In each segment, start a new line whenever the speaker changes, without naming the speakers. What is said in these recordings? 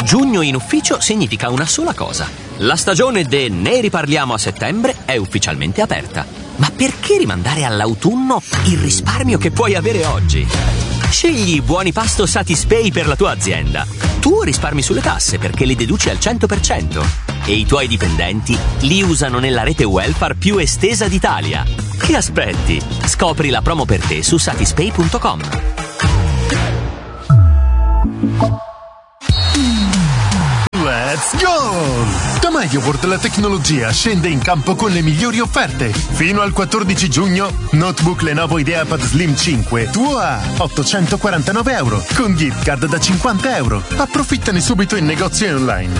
Giugno in ufficio significa una sola cosa. La stagione de Ne riparliamo a settembre è ufficialmente aperta. Ma perché rimandare all'autunno il risparmio che puoi avere oggi? Scegli i buoni pasto Satispay per la tua azienda. Tu risparmi sulle tasse perché li deduci al 100% e i tuoi dipendenti li usano nella rete welfare più estesa d'Italia. Che aspetti? Scopri la promo per te su satispay.com.
Let's go! Da Medioworld la tecnologia scende in campo con le migliori offerte. Fino al 14 giugno, notebook Lenovo IdeaPad Slim 5 tuo a €849 con gift card da €50. Approfittane subito in negozio e online.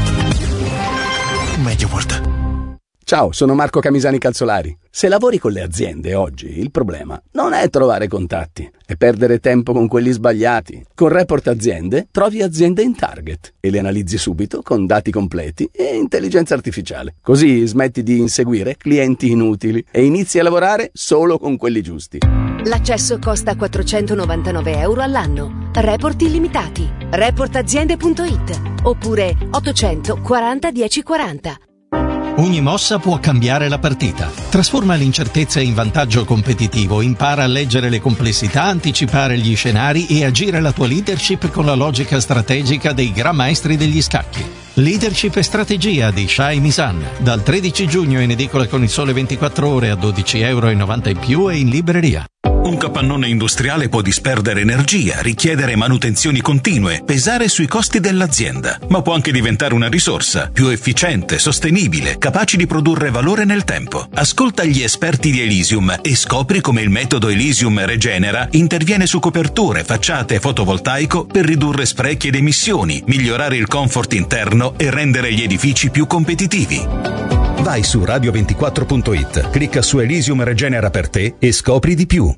Medioworld.
Ciao, sono Marco Camisani Calzolari. Se lavori con le aziende oggi, il problema non è trovare contatti, è perdere tempo con quelli sbagliati. Con Report Aziende trovi aziende in target e le analizzi subito con dati completi e intelligenza artificiale. Così smetti di inseguire clienti inutili e inizi a lavorare solo con quelli giusti.
L'accesso costa €499 all'anno. Report illimitati. Reportaziende.it oppure 800 40 10 40.
Ogni mossa può cambiare la partita. Trasforma l'incertezza in vantaggio competitivo, impara a leggere le complessità, anticipare gli scenari e agire la tua leadership con la logica strategica dei gran maestri degli scacchi. Leadership e strategia di Shai Misan. Dal 13 giugno in edicola con il Sole 24 Ore a €12,90 in più e in libreria.
Un capannone industriale può disperdere energia, richiedere manutenzioni continue, pesare sui costi dell'azienda, ma può anche diventare una risorsa più efficiente, sostenibile, capace di produrre valore nel tempo. Ascolta gli esperti di Elysium e scopri come il metodo Elysium Regenera interviene su coperture, facciate e fotovoltaico per ridurre sprechi ed emissioni, migliorare il comfort interno e rendere gli edifici più competitivi. Vai su radio24.it, clicca su Elysium Regenera per te e scopri di più.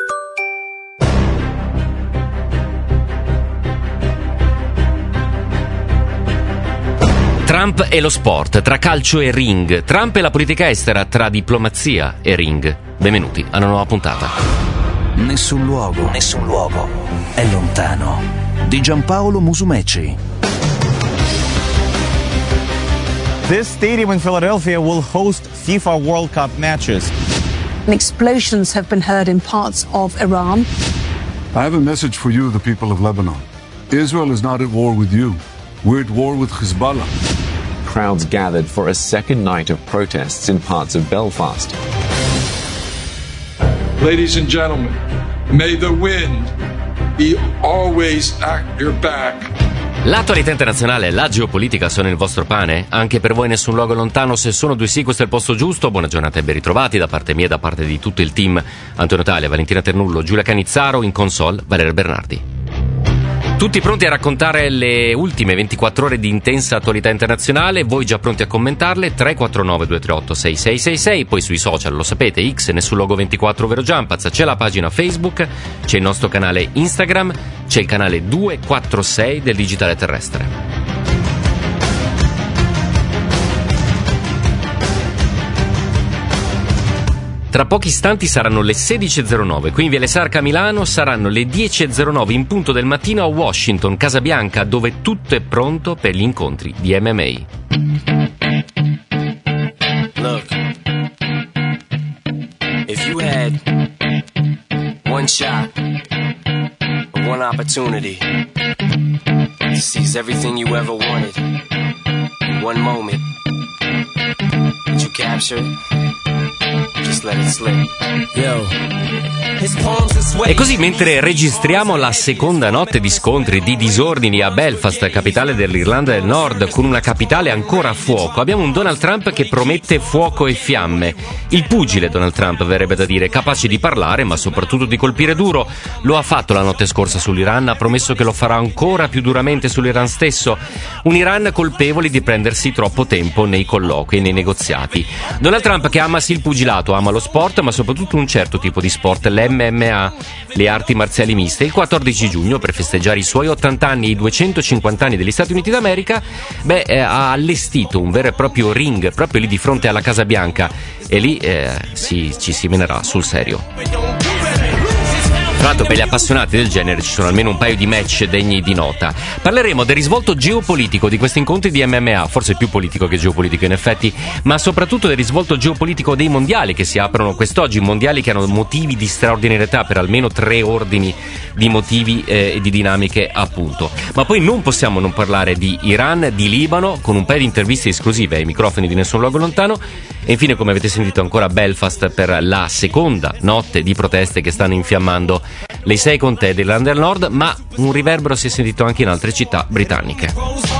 Trump e lo sport, tra calcio e ring. Trump e la politica estera, tra diplomazia e ring. Benvenuti a una nuova puntata.
Nessun luogo è lontano. Di Giampaolo Musumeci.
This stadium in Philadelphia will host FIFA World Cup matches.
Explosions have been heard in parts of Iran.
I have a message for you, the people of Lebanon. Israel is not at war with you. We're at war with Hezbollah.
Crowds gathered for a second night of protests in parts of Belfast.
Ladies and gentlemen, may the wind be always at your back.
L'attualità internazionale e la geopolitica sono il vostro pane? Anche per voi nessun luogo lontano? Se sono due sì, questo è il posto giusto. Buona giornata e ben ritrovati da parte mia e da parte di tutto il team. Antonio Talia, Valentina Ternullo, Giulia Canizzaro, in console Valerio Bernardi. Tutti pronti a raccontare le ultime 24 ore di intensa attualità internazionale, voi già pronti a commentarle? 349 238 6666, poi sui social, lo sapete, X, nessun logo 24 ovvero Giampaz, c'è la pagina Facebook, c'è il nostro canale Instagram, c'è il canale 246 del Digitale Terrestre. Tra pochi istanti saranno le 16.09, qui in Viale Sarca a Milano saranno le 10.09 in punto del mattino a Washington, Casa Bianca, dove tutto è pronto per gli incontri di MMA.
Look, if you had one shot, one opportunity to seize everything you ever wanted in one moment, would you capture it? Just let it slip. Yo.
E così, mentre registriamo la seconda notte di scontri, di disordini a Belfast, capitale dell'Irlanda del Nord, con una capitale ancora a fuoco, abbiamo un Donald Trump che promette fuoco e fiamme. Il pugile Donald Trump, verrebbe da dire, capace di parlare ma soprattutto di colpire duro. Lo ha fatto la notte scorsa sull'Iran, ha promesso che lo farà ancora più duramente sull'Iran stesso. Un Iran colpevole di prendersi troppo tempo nei colloqui e nei negoziati. Donald Trump che ama sì il pugilato, ama lo sport, ma soprattutto un certo tipo di sport, l'MMA, le arti marziali miste. Il 14 giugno, per festeggiare i suoi 80 anni e i 250 anni degli Stati Uniti d'America, ha allestito un vero e proprio ring proprio lì di fronte alla Casa Bianca, e lì ci si menerà sul serio. Tra l'altro per gli appassionati del genere ci sono almeno un paio di match degni di nota. Parleremo del risvolto geopolitico di questi incontri di MMA, forse più politico che geopolitico in effetti, ma soprattutto del risvolto geopolitico dei mondiali che si aprono quest'oggi, mondiali che hanno motivi di straordinarietà per almeno 3 ordini di motivi e di dinamiche appunto. Ma poi non possiamo non parlare di Iran, di Libano, con un paio di interviste esclusive ai microfoni di Nessun Luogo Lontano, e infine, come avete sentito, ancora Belfast per la seconda notte di proteste che stanno infiammando le 6 contee dell'Irlanda del Nord, ma un riverbero si è sentito anche in altre città britanniche.